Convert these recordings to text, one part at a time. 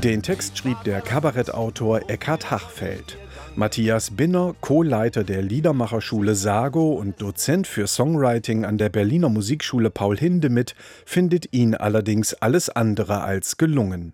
Den Text schrieb der Kabarettautor Eckhard Hachfeld. Matthias Binner, Co-Leiter der Liedermacherschule SAGO und Dozent für Songwriting an der Berliner Musikschule Paul Hindemith, findet ihn allerdings alles andere als gelungen.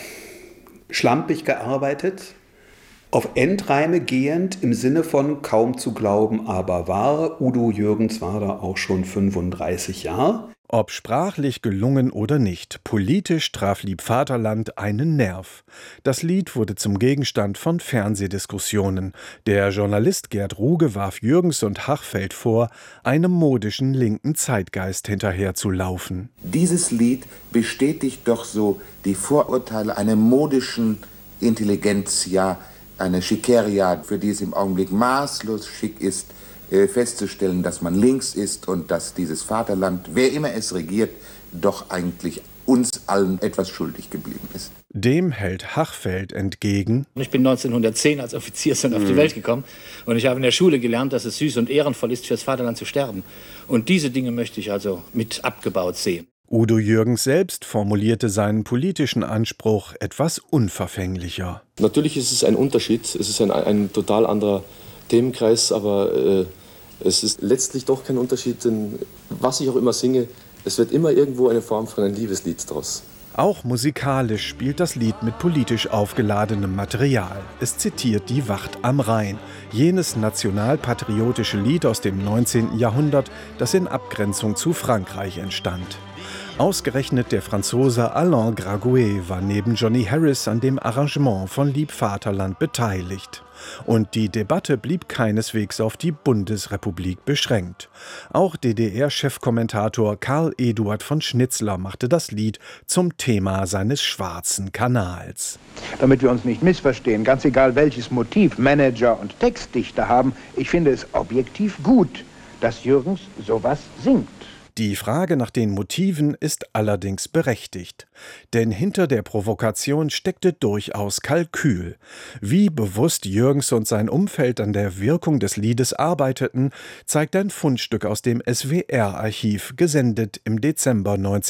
Schlampig gearbeitet, auf Endreime gehend im Sinne von kaum zu glauben, aber wahr. Udo Jürgens war da auch schon 35 Jahre. Ob sprachlich gelungen oder nicht, politisch traf Lieb Vaterland einen Nerv. Das Lied wurde zum Gegenstand von Fernsehdiskussionen. Der Journalist Gerd Ruge warf Jürgens und Hachfeld vor, einem modischen linken Zeitgeist hinterherzulaufen. Dieses Lied bestätigt doch so die Vorurteile einer modischen Intelligenzia, eine Schickeria, für die es im Augenblick maßlos schick ist, festzustellen, dass man links ist und dass dieses Vaterland, wer immer es regiert, doch eigentlich uns allen etwas schuldig geblieben ist. Dem hält Hachfeld entgegen: Ich bin 1910 als Offizierssohn auf die Welt gekommen und ich habe in der Schule gelernt, dass es süß und ehrenvoll ist, fürs Vaterland zu sterben. Und diese Dinge möchte ich also mit abgebaut sehen. Udo Jürgens selbst formulierte seinen politischen Anspruch etwas unverfänglicher. Natürlich ist es ein Unterschied, es ist ein total anderer Themenkreis, aber es ist letztlich doch kein Unterschied, denn was ich auch immer singe, es wird immer irgendwo eine Form von einem Liebeslied draus. Auch musikalisch spielt das Lied mit politisch aufgeladenem Material. Es zitiert die Wacht am Rhein, jenes nationalpatriotische Lied aus dem 19. Jahrhundert, das in Abgrenzung zu Frankreich entstand. Ausgerechnet der Franzose Alain Graguet war neben Johnny Harris an dem Arrangement von Lieb Vaterland beteiligt. Und die Debatte blieb keineswegs auf die Bundesrepublik beschränkt. Auch DDR-Chefkommentator Karl Eduard von Schnitzler machte das Lied zum Thema seines schwarzen Kanals. Damit wir uns nicht missverstehen, ganz egal welches Motiv Manager und Textdichter haben, ich finde es objektiv gut, dass Jürgens sowas singt. Die Frage nach den Motiven ist allerdings berechtigt. Denn hinter der Provokation steckte durchaus Kalkül. Wie bewusst Jürgens und sein Umfeld an der Wirkung des Liedes arbeiteten, zeigt ein Fundstück aus dem SWR-Archiv, gesendet im Dezember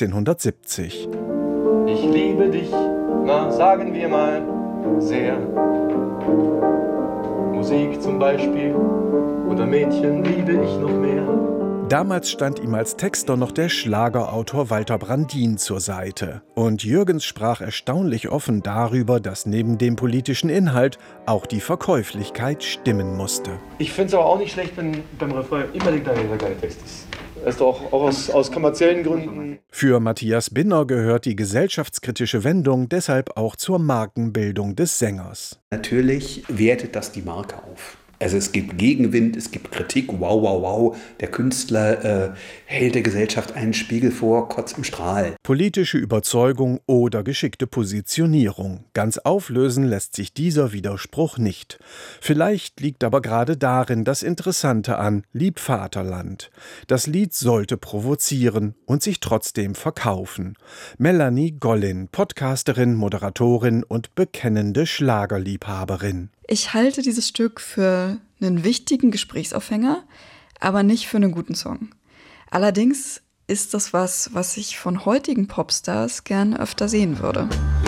1970. Ich liebe dich, na sagen wir mal, sehr. Musik zum Beispiel, oder Mädchen liebe ich noch mehr. Damals stand ihm als Texter noch der Schlagerautor Walter Brandin zur Seite. Und Jürgens sprach erstaunlich offen darüber, dass neben dem politischen Inhalt auch die Verkäuflichkeit stimmen musste. Ich finde es aber auch nicht schlecht, wenn beim Refrain immer der gleiche Text ist. Das ist auch aus kommerziellen Gründen. Für Matthias Binner gehört die gesellschaftskritische Wendung deshalb auch zur Markenbildung des Sängers. Natürlich wertet das die Marke auf. Also es gibt Gegenwind, es gibt Kritik, wow, wow, wow. Der Künstler hält der Gesellschaft einen Spiegel vor, Kotz im Strahl. Politische Überzeugung oder geschickte Positionierung. Ganz auflösen lässt sich dieser Widerspruch nicht. Vielleicht liegt aber gerade darin das Interessante an Lieb Vaterland. Das Lied sollte provozieren und sich trotzdem verkaufen. Melanie Gollin, Podcasterin, Moderatorin und bekennende Schlagerliebhaberin. Ich halte dieses Stück für einen wichtigen Gesprächsaufhänger, aber nicht für einen guten Song. Allerdings ist das was ich von heutigen Popstars gern öfter sehen würde.